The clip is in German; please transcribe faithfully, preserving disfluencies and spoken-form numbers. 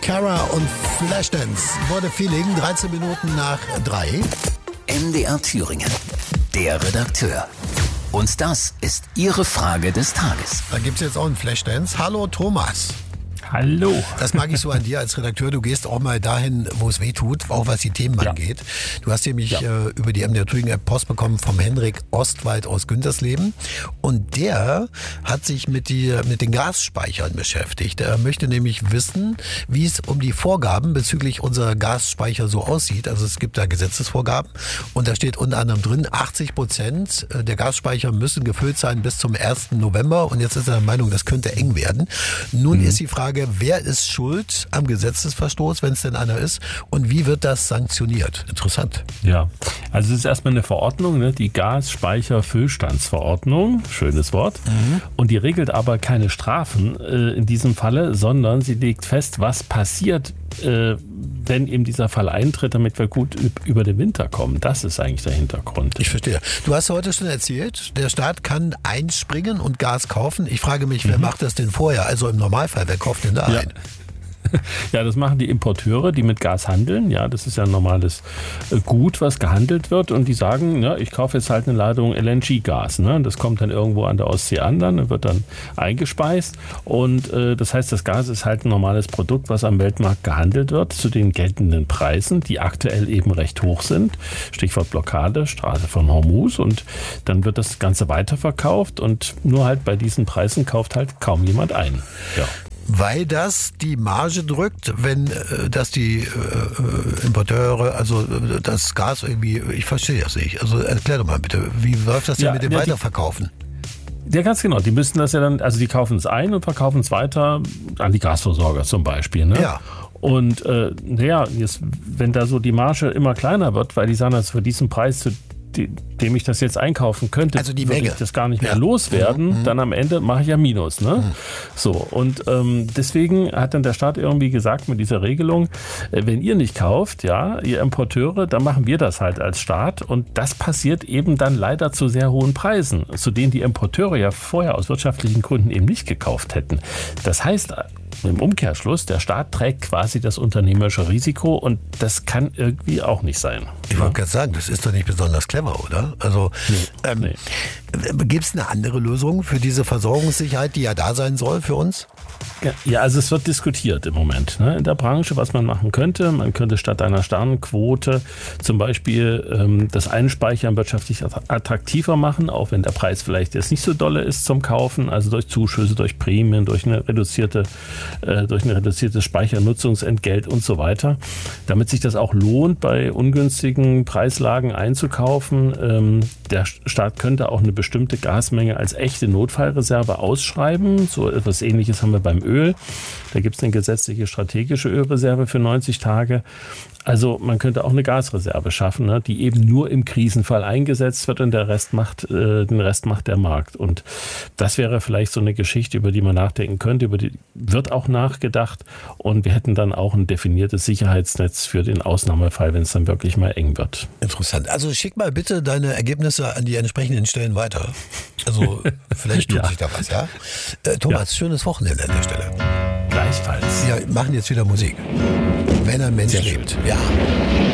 Cara und Flashdance. Wurde Feeling, dreizehn Minuten nach drei. M D R Thüringen, der Redakteur. Und das ist Ihre Frage des Tages. Da gibt es jetzt auch einen Flashdance. Hallo Thomas. Hallo. Das mag ich so an dir als Redakteur. Du gehst auch mal dahin, wo es weh tut, auch was die Themen Ja. angeht. Du hast nämlich Ja. äh, über die M D R Thüringen App Post bekommen vom Henrik Ostwald aus Güntersleben. Und der hat sich mit, die, mit den Gasspeichern beschäftigt. Er möchte nämlich wissen, wie es um die Vorgaben bezüglich unserer Gasspeicher so aussieht. Also es gibt da Gesetzesvorgaben. Und da steht unter anderem drin, achtzig Prozent der Gasspeicher müssen gefüllt sein bis zum ersten November. Und jetzt ist er der Meinung, das könnte eng werden. Nun mhm. ist die Frage, wer ist schuld am Gesetzesverstoß, wenn es denn einer ist, und wie wird das sanktioniert? Interessant. Ja, also es ist erstmal eine Verordnung, ne? Die Gasspeicherfüllstandsverordnung, schönes Wort, mhm. und die regelt aber keine Strafen äh, in diesem Falle, sondern sie legt fest, was passiert, äh, wenn eben dieser Fall eintritt, damit wir gut über den Winter kommen. Das ist eigentlich der Hintergrund. Ich verstehe. Du hast heute schon erzählt, der Staat kann einspringen und Gas kaufen. Ich frage mich, wer mhm. macht das denn vorher? Also im Normalfall, wer kauft denn da ja. ein? Ja, das machen die Importeure, die mit Gas handeln. Ja, das ist ja ein normales Gut, was gehandelt wird. Und die sagen, ja, ich kaufe jetzt halt eine Ladung L N G-Gas. Ne? Das kommt dann irgendwo an der Ostsee an, dann wird dann eingespeist. Und äh, das heißt, das Gas ist halt ein normales Produkt, was am Weltmarkt gehandelt wird, zu den geltenden Preisen, die aktuell eben recht hoch sind. Stichwort Blockade, Straße von Hormuz. Und dann wird das Ganze weiterverkauft. Und nur halt bei diesen Preisen kauft halt kaum jemand ein. Ja. Weil das die Marge drückt, wenn äh, dass die äh, Importeure, also äh, das Gas irgendwie, ich verstehe das nicht. Also erklär doch mal bitte, wie läuft das denn ja, mit dem ja, Weiterverkaufen? Ja, ganz genau. Die müssten das ja dann, also die kaufen es ein und verkaufen es weiter an die Gasversorger zum Beispiel. Ne? Ja. Und äh, naja, jetzt, wenn da so die Marge immer kleiner wird, weil die sagen, dass für diesen Preis, zu die, dem ich das jetzt einkaufen könnte, also die würde Menge. ich das gar nicht mehr ja. loswerden, mhm. dann am Ende mache ich ja Minus. Ne? Mhm. So, und ähm, deswegen hat dann der Staat irgendwie gesagt mit dieser Regelung, äh, wenn ihr nicht kauft, ja, ihr Importeure, dann machen wir das halt als Staat, und das passiert eben dann leider zu sehr hohen Preisen, zu denen die Importeure ja vorher aus wirtschaftlichen Gründen eben nicht gekauft hätten. Das heißt, im Umkehrschluss, der Staat trägt quasi das unternehmerische Risiko, und das kann irgendwie auch nicht sein. Ich wollte gerade sagen, das ist doch nicht besonders clever, oder? Also nee, ähm, nee. Gibt es eine andere Lösung für diese Versorgungssicherheit, die ja da sein soll für uns? Ja, ja, also es wird diskutiert im Moment, ne, in der Branche, was man machen könnte. Man könnte statt einer Sternenquote zum Beispiel ähm, das Einspeichern wirtschaftlich attraktiver machen, auch wenn der Preis vielleicht jetzt nicht so dolle ist zum Kaufen, also durch Zuschüsse, durch Prämien, durch eine reduzierte, äh, durch ein reduziertes Speichernutzungsentgelt und so weiter, damit sich das auch lohnt, bei ungünstigen Preislagen einzukaufen. Ähm, der Staat könnte auch eine bestimmte Gasmenge als echte Notfallreserve ausschreiben. So etwas Ähnliches haben wir beim Öl. Da gibt es eine gesetzliche strategische Ölreserve für neunzig Tage. Also man könnte auch eine Gasreserve schaffen, ne, die eben nur im Krisenfall eingesetzt wird, und der Rest macht, äh, den Rest macht der Markt. Und das wäre vielleicht so eine Geschichte, über die man nachdenken könnte, über die wird auch nachgedacht, und wir hätten dann auch ein definiertes Sicherheitsnetz für den Ausnahmefall, wenn es dann wirklich mal eng wird. Interessant. Also schick mal bitte deine Ergebnisse an die entsprechenden Stellen weiter. Also vielleicht tut ja. sich da was, ja? Äh, Thomas, ja. schönes Wochenende an der Stelle. Gleichfalls. Wir machen jetzt wieder Musik. Wenn ein Mensch Sehr lebt. schön. Ja.